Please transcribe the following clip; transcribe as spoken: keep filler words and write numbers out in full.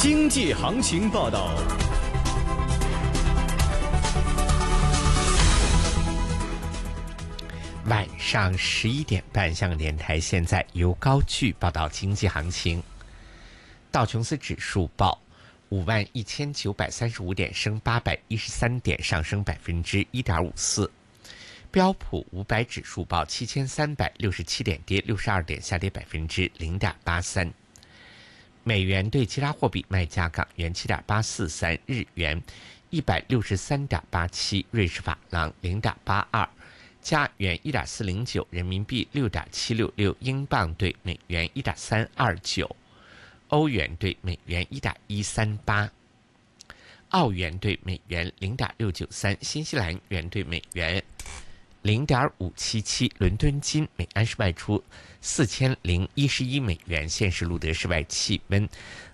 经济行情报道。 晚上十一点半，香港电台现在由高炬报道经济行情。道琼斯指数报五万一千九百三十五点，升八百一十三点，上升百分之一点五四。标普五百指数报七千三百六十七点，跌六十二点，下跌百分之零点八三。美元对其他货币卖价：港元七点八四三，日元一百六十三点八七，瑞士法郎零点八二。加元一点四零九，人民币六点七六六，英镑对美元一点三二九，欧元对美元一点一三八，澳元对美元零点六九三，新西兰元对美元零点五七七。伦敦金每安士卖出四千零一十一美元，现时录得室外气温